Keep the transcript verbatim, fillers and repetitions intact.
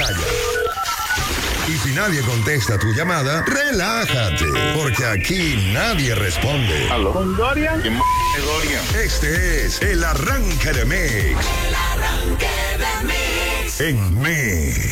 pantalla. Y si nadie contesta tu llamada, relájate, porque aquí nadie responde. ¿Aló? ¿Con Dorian? ¿Quién m*** es Dorian? Este es el arranque de Mix. El arranque de Mix. En Mix.